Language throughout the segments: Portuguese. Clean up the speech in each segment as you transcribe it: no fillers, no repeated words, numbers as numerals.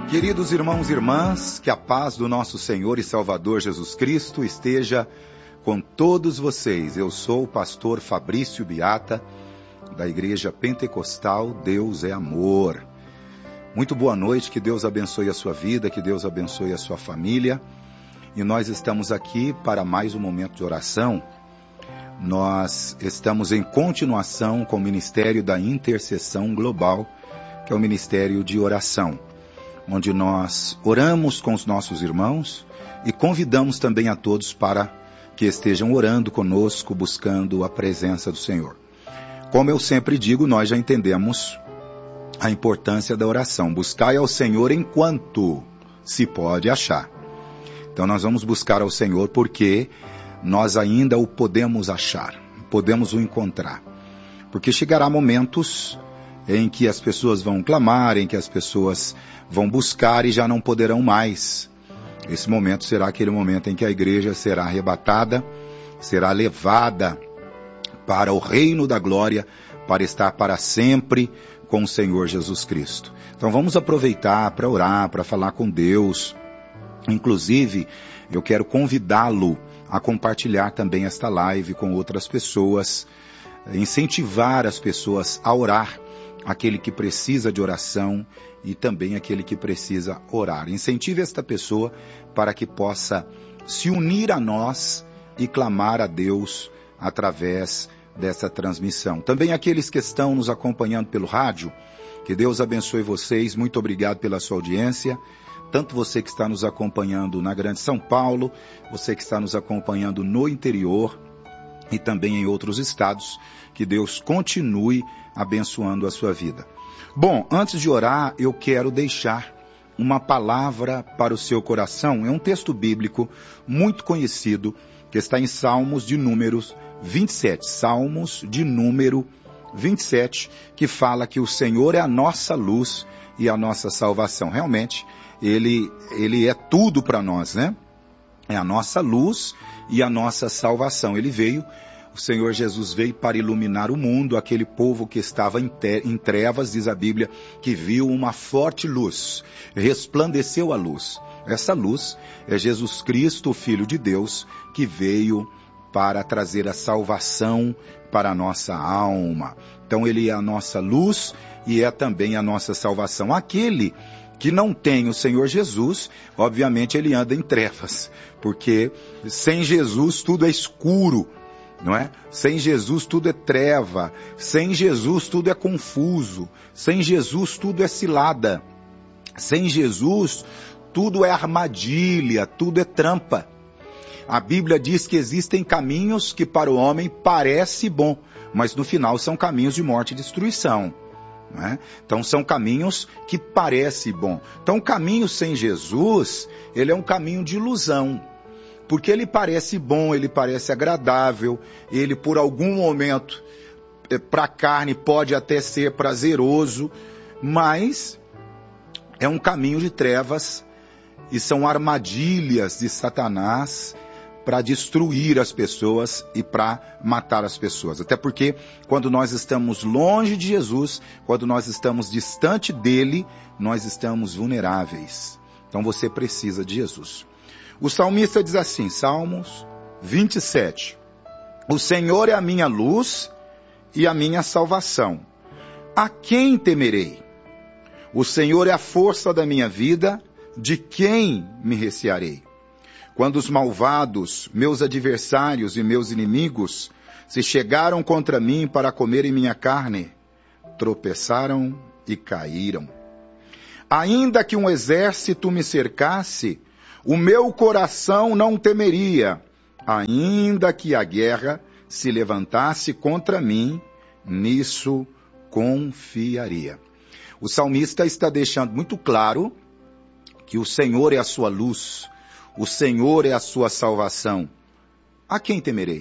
Queridos irmãos e irmãs, que a paz do nosso Senhor e Salvador Jesus Cristo esteja com todos vocês. Eu sou o pastor Fabrício Biata, da Igreja Pentecostal Deus é Amor. Muito boa noite, que Deus abençoe a sua vida, que Deus abençoe a sua família. E nós estamos aqui para mais um momento de oração. Nós estamos em continuação com o Ministério da Intercessão Global, que é o Ministério de Oração, onde nós oramos com os nossos irmãos e convidamos também a todos para que estejam orando conosco, buscando a presença do Senhor. Como eu sempre digo, nós já entendemos a importância da oração. Buscai ao Senhor enquanto se pode achar. Então nós vamos buscar ao Senhor porque nós ainda o podemos achar, podemos o encontrar. Porque chegará momentos em que as pessoas vão clamar, em que as pessoas vão buscar e já não poderão mais. Esse momento será aquele momento em que a igreja será arrebatada, será levada para o reino da glória, para estar para sempre com o Senhor Jesus Cristo. Então vamos aproveitar para orar, para falar com Deus. Inclusive, eu quero convidá-lo a compartilhar também esta live com outras pessoas, incentivar as pessoas a orar, aquele que precisa de oração e também aquele que precisa orar. Incentive esta pessoa para que possa se unir a nós e clamar a Deus através dessa transmissão. Também aqueles que estão nos acompanhando pelo rádio, que Deus abençoe vocês, muito obrigado pela sua audiência, tanto você que está nos acompanhando na Grande São Paulo, você que está nos acompanhando no interior e também em outros estados, que Deus continue abençoando a sua vida. Bom, antes de orar, eu quero deixar uma palavra para o seu coração. É um texto bíblico muito conhecido, que está em Salmos de números 27. Salmos de número 27, que fala que o Senhor é a nossa luz e a nossa salvação. Realmente, Ele é tudo para nós, né? É a nossa luz e a nossa salvação. O Senhor Jesus veio para iluminar o mundo, aquele povo que estava em trevas, diz a Bíblia, que viu uma forte luz, resplandeceu a luz. Essa luz é Jesus Cristo, o Filho de Deus, que veio para trazer a salvação para a nossa alma. Então ele é a nossa luz e é também a nossa salvação. Aquele que não tem o Senhor Jesus, obviamente ele anda em trevas, porque sem Jesus tudo é escuro, não é? Sem Jesus tudo é treva, sem Jesus tudo é confuso, sem Jesus tudo é cilada, sem Jesus tudo é armadilha, tudo é trampa. A Bíblia diz que existem caminhos que para o homem parece bom, mas no final são caminhos de morte e destruição. Não é? Então são caminhos que parecem bom. Então o caminho sem Jesus, ele é um caminho de ilusão. Porque ele parece bom, ele parece agradável, ele por algum momento, para a carne pode até ser prazeroso, mas é um caminho de trevas e são armadilhas de Satanás para destruir as pessoas e para matar as pessoas. Até porque quando nós estamos longe de Jesus, quando nós estamos distante dele, nós estamos vulneráveis. Então você precisa de Jesus. O salmista diz assim, Salmos 27, o Senhor é a minha luz e a minha salvação. A quem temerei? O Senhor é a força da minha vida, de quem me recearei? Quando os malvados, meus adversários e meus inimigos, se chegaram contra mim para comerem minha carne, tropeçaram e caíram. Ainda que um exército me cercasse, o meu coração não temeria, ainda que a guerra se levantasse contra mim, nisso confiaria. O salmista está deixando muito claro que o Senhor é a sua luz, o Senhor é a sua salvação. A quem temerei?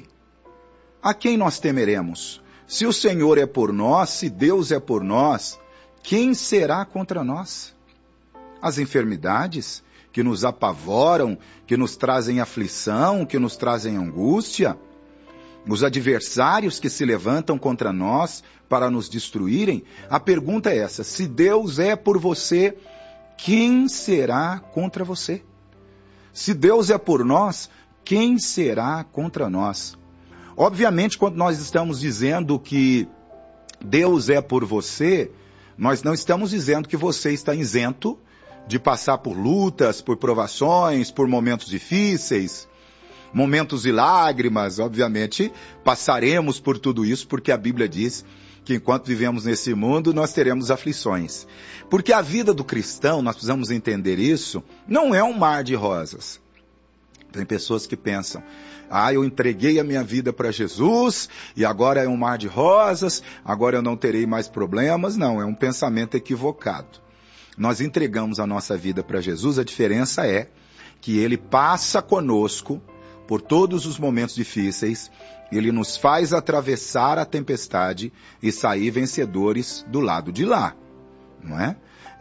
A quem nós temeremos? Se o Senhor é por nós, se Deus é por nós, quem será contra nós? As enfermidades que nos apavoram, que nos trazem aflição, que nos trazem angústia, os adversários que se levantam contra nós para nos destruírem. A pergunta é essa: se Deus é por você, quem será contra você? Se Deus é por nós, quem será contra nós? Obviamente, quando nós estamos dizendo que Deus é por você, nós não estamos dizendo que você está isento de passar por lutas, por provações, por momentos difíceis, momentos de lágrimas. Obviamente, passaremos por tudo isso, porque a Bíblia diz que enquanto vivemos nesse mundo, nós teremos aflições. Porque a vida do cristão, nós precisamos entender isso, não é um mar de rosas. Tem pessoas que pensam, eu entreguei a minha vida para Jesus e agora é um mar de rosas, agora eu não terei mais problemas. Não, é um pensamento equivocado. Nós entregamos a nossa vida para Jesus, a diferença é que Ele passa conosco por todos os momentos difíceis, Ele nos faz atravessar a tempestade e sair vencedores do lado de lá, não é?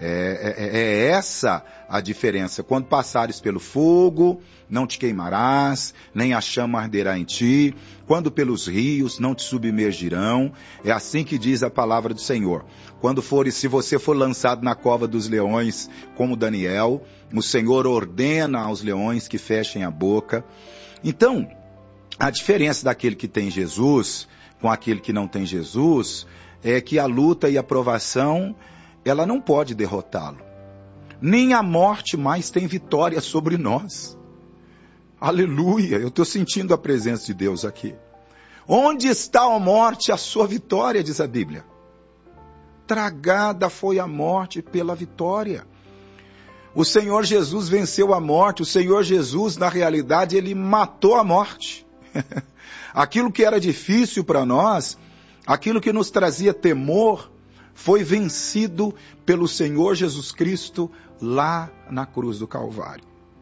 É essa a diferença. Quando passares pelo fogo, não te queimarás, nem a chama arderá em ti. Quando pelos rios, não te submergirão. É assim que diz a palavra do Senhor. Se você for lançado na cova dos leões, como Daniel, o Senhor ordena aos leões que fechem a boca. Então, a diferença daquele que tem Jesus com aquele que não tem Jesus é que a luta e a provação, ela não pode derrotá-lo. Nem a morte mais tem vitória sobre nós. Aleluia! Eu estou sentindo a presença de Deus aqui. Onde está a morte, a sua vitória, diz a Bíblia. Tragada foi a morte pela vitória. O Senhor Jesus venceu a morte. O Senhor Jesus, na realidade, Ele matou a morte. Aquilo que era difícil para nós, aquilo que nos trazia temor, foi vencido pelo Senhor Jesus Cristo lá na cruz do Calvário.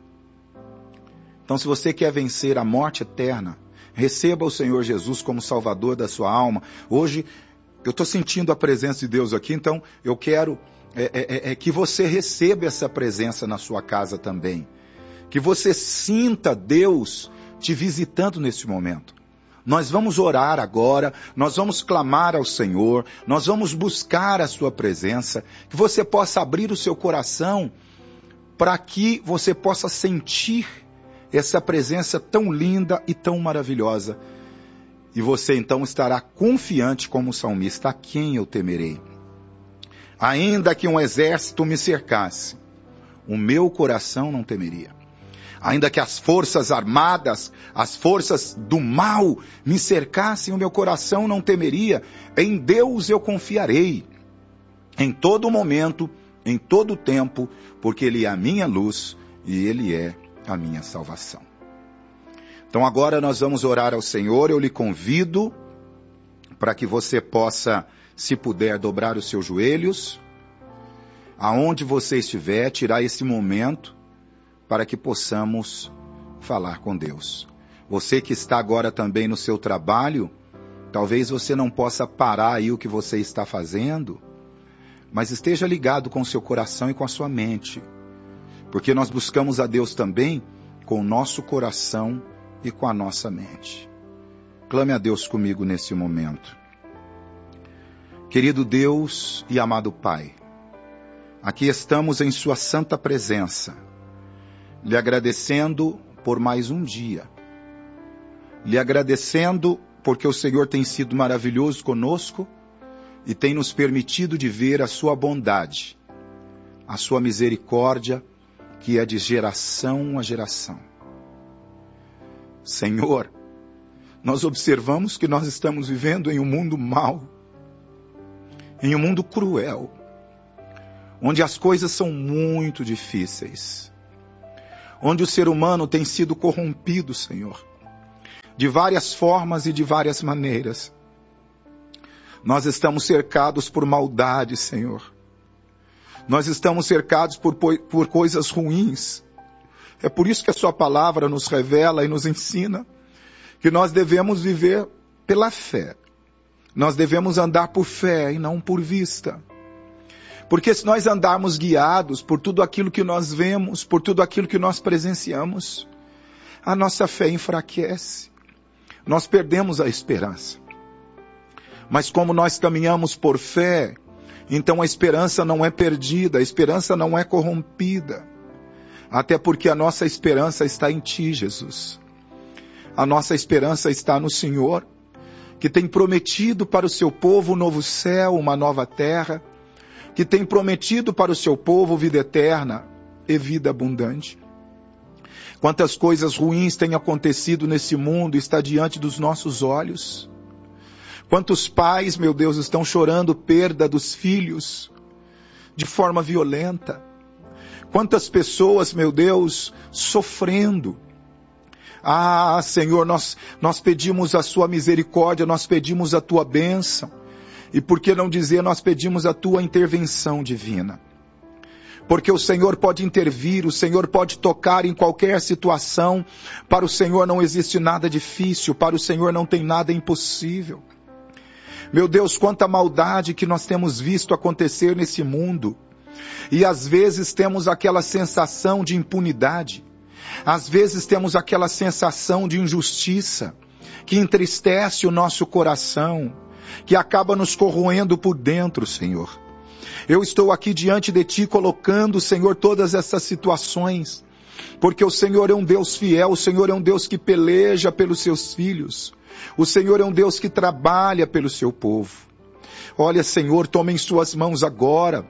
Então, se você quer vencer a morte eterna, receba o Senhor Jesus como Salvador da sua alma. Hoje, eu estou sentindo a presença de Deus aqui, então eu quero que você receba essa presença na sua casa também. Que você sinta Deus te visitando neste momento. Nós vamos orar agora, nós vamos clamar ao Senhor, nós vamos buscar a sua presença, que você possa abrir o seu coração para que você possa sentir essa presença tão linda e tão maravilhosa. E você então estará confiante como o salmista: a quem eu temerei? Ainda que um exército me cercasse, o meu coração não temeria. Ainda que as forças armadas, as forças do mal me cercassem, o meu coração não temeria. Em Deus eu confiarei, em todo momento, em todo tempo, porque Ele é a minha luz e Ele é a minha salvação. Então agora nós vamos orar ao Senhor. Eu lhe convido para que você possa, se puder, dobrar os seus joelhos, aonde você estiver, tirar esse momento, para que possamos falar com Deus. Você que está agora também no seu trabalho, talvez você não possa parar aí o que você está fazendo, mas esteja ligado com o seu coração e com a sua mente, porque nós buscamos a Deus também com o nosso coração e com a nossa mente. Clame a Deus comigo nesse momento. Querido Deus e amado Pai, aqui estamos em sua santa presença, lhe agradecendo por mais um dia, lhe agradecendo porque o Senhor tem sido maravilhoso conosco e tem nos permitido de ver a sua bondade, a sua misericórdia, que é de geração a geração. Senhor, nós observamos que nós estamos vivendo em um mundo mau, em um mundo cruel, onde as coisas são muito difíceis, onde o ser humano tem sido corrompido, Senhor, de várias formas e de várias maneiras. Nós estamos cercados por maldade, Senhor. Nós estamos cercados por coisas ruins. É por isso que a sua palavra nos revela e nos ensina que nós devemos viver pela fé. Nós devemos andar por fé e não por vista. Porque se nós andarmos guiados por tudo aquilo que nós vemos, por tudo aquilo que nós presenciamos, a nossa fé enfraquece. Nós perdemos a esperança. Mas como nós caminhamos por fé, Então a esperança não é perdida, a esperança não é corrompida. Até porque a nossa esperança está em Ti, Jesus. A nossa esperança está no Senhor, que tem prometido para o seu povo um novo céu, uma nova terra, que tem prometido para o seu povo vida eterna e vida abundante. Quantas coisas ruins têm acontecido nesse mundo está diante dos nossos olhos. Quantos pais, meu Deus, estão chorando perda dos filhos de forma violenta. Quantas pessoas, meu Deus, sofrendo. Ah, Senhor, nós pedimos a Sua misericórdia, nós pedimos a Tua bênção. E por que não dizer, nós pedimos a Tua intervenção divina. Porque o Senhor pode intervir, o Senhor pode tocar em qualquer situação. Para o Senhor não existe nada difícil, para o Senhor não tem nada impossível. Meu Deus, quanta maldade que nós temos visto acontecer nesse mundo. E às vezes temos aquela sensação de impunidade. Às vezes temos aquela sensação de injustiça, que entristece o nosso coração, que acaba nos corroendo por dentro, Senhor. Eu estou aqui diante de Ti colocando, Senhor, todas essas situações, porque o Senhor é um Deus fiel, o Senhor é um Deus que peleja pelos seus filhos, o Senhor é um Deus que trabalha pelo seu povo. Olha, Senhor, toma em Suas mãos agora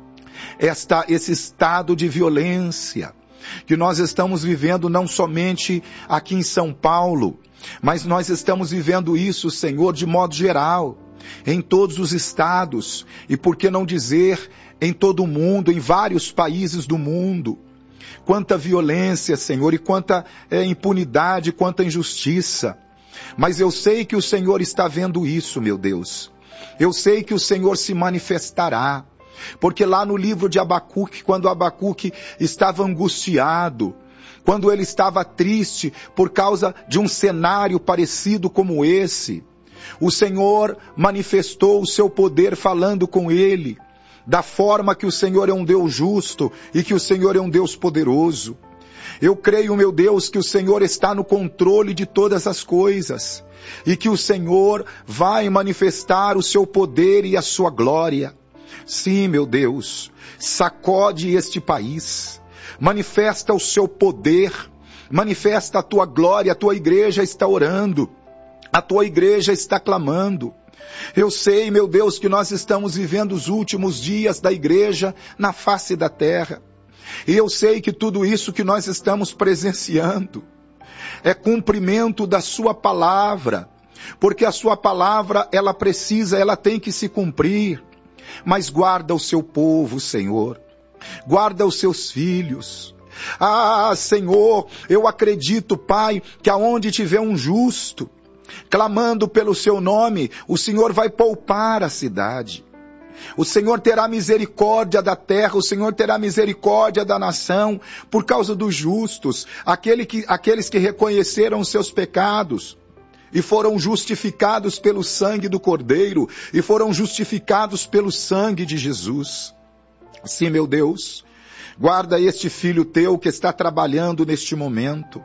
esse estado de violência que nós estamos vivendo não somente aqui em São Paulo, mas nós estamos vivendo isso, Senhor, de modo geral, em todos os estados, e por que não dizer em todo o mundo, em vários países do mundo. Quanta violência, Senhor, e quanta impunidade, quanta injustiça. Mas eu sei que o Senhor está vendo isso, meu Deus. Eu sei que o Senhor se manifestará. Porque lá no livro de Abacuque, quando Abacuque estava angustiado, quando ele estava triste por causa de um cenário parecido como esse, o Senhor manifestou o seu poder falando com ele, da forma que o Senhor é um Deus justo e que o Senhor é um Deus poderoso. Eu creio, meu Deus, que o Senhor está no controle de todas as coisas e que o Senhor vai manifestar o seu poder e a sua glória. Sim, meu Deus, sacode este país, manifesta o seu poder, manifesta a tua glória, a tua igreja está orando, a tua igreja está clamando. Eu sei, meu Deus, que nós estamos vivendo os últimos dias da igreja na face da terra. E eu sei que tudo isso que nós estamos presenciando é cumprimento da sua palavra, porque a sua palavra, ela tem que se cumprir. Mas guarda o seu povo, Senhor. Guarda os seus filhos. Ah, Senhor, eu acredito, Pai, que aonde tiver um justo, clamando pelo seu nome, o Senhor vai poupar a cidade. O Senhor terá misericórdia da terra, o Senhor terá misericórdia da nação, por causa dos justos, aqueles que reconheceram os seus pecados, e foram justificados pelo sangue do Cordeiro, e foram justificados pelo sangue de Jesus. Sim, meu Deus, guarda este filho teu que está trabalhando neste momento.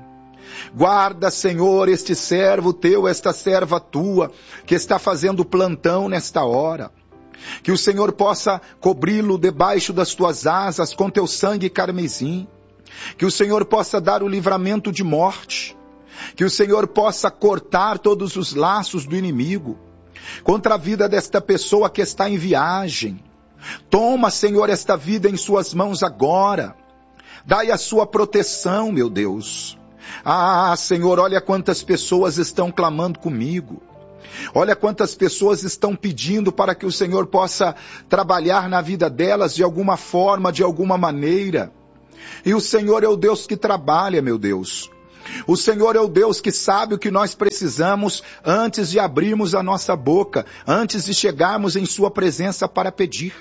Guarda, Senhor, este servo teu, esta serva tua, que está fazendo plantão nesta hora. Que o Senhor possa cobri-lo debaixo das tuas asas com teu sangue carmesim. Que o Senhor possa dar o livramento de morte. Que o Senhor possa cortar todos os laços do inimigo contra a vida desta pessoa que está em viagem. Toma, Senhor, esta vida em suas mãos agora. Dai a sua proteção, meu Deus. Ah, Senhor, olha quantas pessoas estão clamando comigo. Olha quantas pessoas estão pedindo para que o Senhor possa trabalhar na vida delas de alguma forma, de alguma maneira. E o Senhor é o Deus que trabalha, meu Deus. O Senhor é o Deus que sabe o que nós precisamos antes de abrirmos a nossa boca, antes de chegarmos em sua presença para pedir.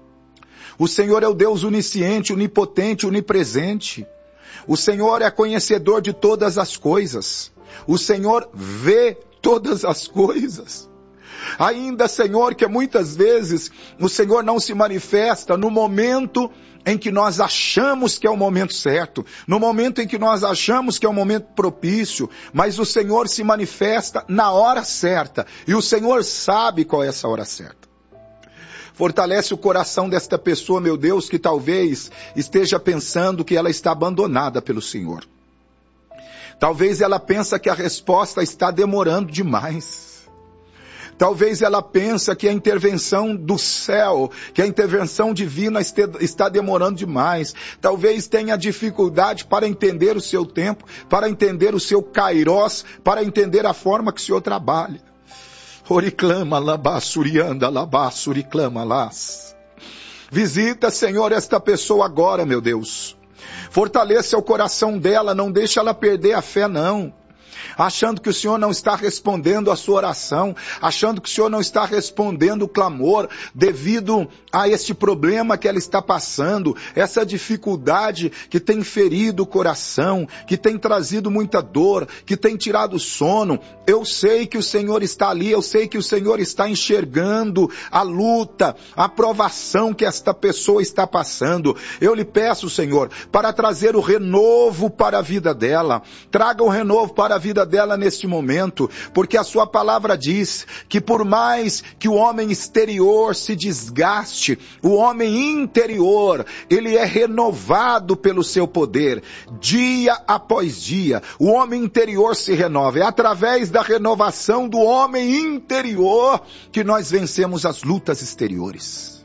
O Senhor é o Deus onisciente, onipotente, onipresente. O Senhor é conhecedor de todas as coisas. O Senhor vê todas as coisas. Ainda, Senhor, que muitas vezes o Senhor não se manifesta no momento em que nós achamos que é o momento certo, no momento em que nós achamos que é o momento propício, mas o Senhor se manifesta na hora certa, e o Senhor sabe qual é essa hora certa. Fortalece o coração desta pessoa, meu Deus, que talvez esteja pensando que ela está abandonada pelo Senhor. Talvez ela pense que a resposta está demorando demais. Talvez ela pense que a intervenção do céu, que a intervenção divina está demorando demais. Talvez tenha dificuldade para entender o seu tempo, para entender o seu kairós, para entender a forma que o Senhor trabalha. Oriclama labassurianda labassuriclama las. Visita, Senhor, esta pessoa agora, meu Deus. Fortaleça o coração dela, não deixe ela perder a fé, não. Achando que o Senhor não está respondendo a sua oração, achando que o Senhor não está respondendo o clamor, devido a este problema que ela está passando, essa dificuldade que tem ferido o coração, que tem trazido muita dor, que tem tirado o sono. Eu sei que o Senhor está ali, eu sei que o Senhor está enxergando a luta, a provação que esta pessoa está passando. Eu lhe peço, Senhor, para trazer o renovo para a vida dela. Traga o renovo para a vida dela neste momento, porque a sua palavra diz que por mais que o homem exterior se desgaste, o homem interior, ele é renovado pelo seu poder, dia após dia. O homem interior se renova, é através da renovação do homem interior que nós vencemos as lutas exteriores.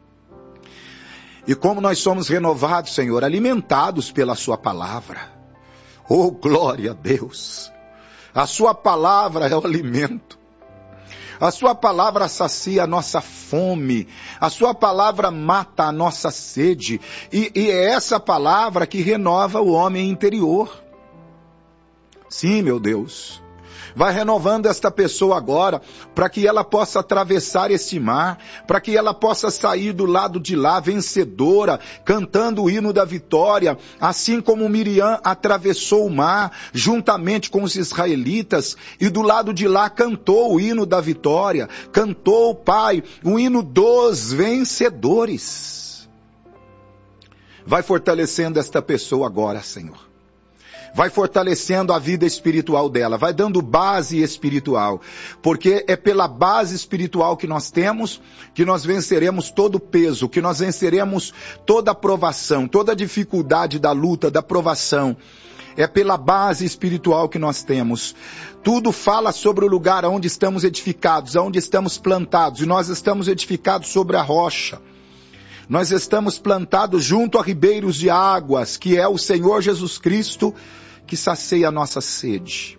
E como nós somos renovados, Senhor, alimentados pela sua palavra. Oh, glória a Deus! A sua palavra é o alimento. A sua palavra sacia a nossa fome. A sua palavra mata a nossa sede. E é essa palavra que renova o homem interior. Sim, meu Deus. Vai renovando esta pessoa agora, para que ela possa atravessar este mar, para que ela possa sair do lado de lá vencedora, cantando o hino da vitória, assim como Miriam atravessou o mar, juntamente com os israelitas, e do lado de lá cantou o hino da vitória, cantou, Pai, o hino dos vencedores. Vai fortalecendo esta pessoa agora, Senhor. Vai fortalecendo a vida espiritual dela, vai dando base espiritual, porque é pela base espiritual que nós temos, que nós venceremos todo o peso, que nós venceremos toda a provação, toda a dificuldade da luta, da provação. É pela base espiritual que nós temos. Tudo fala sobre o lugar onde estamos edificados, onde estamos plantados, e nós estamos edificados sobre a rocha. Nós estamos plantados junto a ribeiros de águas, que é o Senhor Jesus Cristo, que sacia a nossa sede.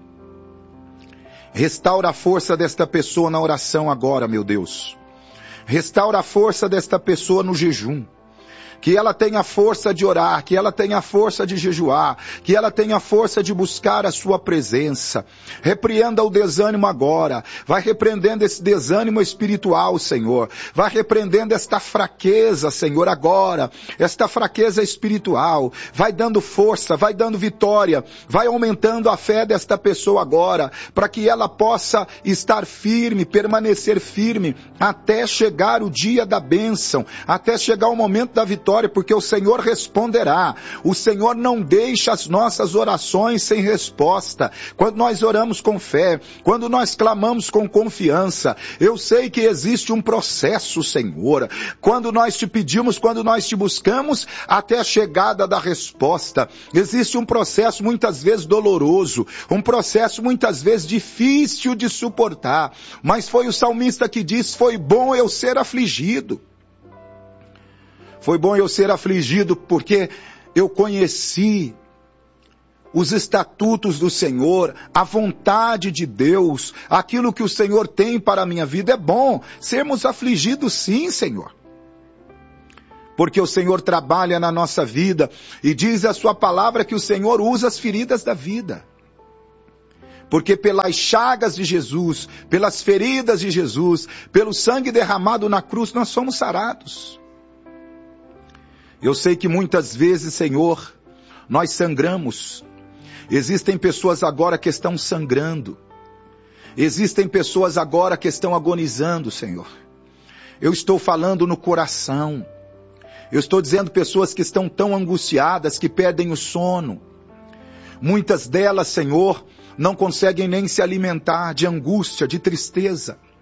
Restaura a força desta pessoa na oração agora, meu Deus. Restaura a força desta pessoa no jejum. Que ela tenha força de orar, que ela tenha força de jejuar, que ela tenha força de buscar a sua presença. Repreenda o desânimo agora. Vai repreendendo esse desânimo espiritual, Senhor. Vai repreendendo esta fraqueza, Senhor, agora. Esta fraqueza espiritual. Vai dando força, vai dando vitória. Vai aumentando a fé desta pessoa agora, para que ela possa estar firme, permanecer firme, até chegar o dia da bênção, até chegar o momento da vitória, porque o Senhor responderá. O Senhor não deixa as nossas orações sem resposta. Quando nós oramos com fé, quando nós clamamos com confiança, eu sei que existe um processo, Senhor. Quando nós te pedimos, quando nós te buscamos, até a chegada da resposta. Existe um processo muitas vezes doloroso, um processo muitas vezes difícil de suportar. Mas foi o salmista que disse: foi bom eu ser afligido. Foi bom eu ser afligido porque eu conheci os estatutos do Senhor, a vontade de Deus, aquilo que o Senhor tem para a minha vida. É bom sermos afligidos, sim, Senhor. Porque o Senhor trabalha na nossa vida e diz a sua palavra que o Senhor usa as feridas da vida. Porque pelas chagas de Jesus, pelas feridas de Jesus, pelo sangue derramado na cruz, nós somos sarados. Eu sei que muitas vezes, Senhor, nós sangramos. Existem pessoas agora que estão sangrando. Existem pessoas agora que estão agonizando, Senhor. Eu estou falando no coração. Eu estou dizendo pessoas que estão tão angustiadas que perdem o sono. Muitas delas, Senhor, não conseguem nem se alimentar de angústia, de tristeza.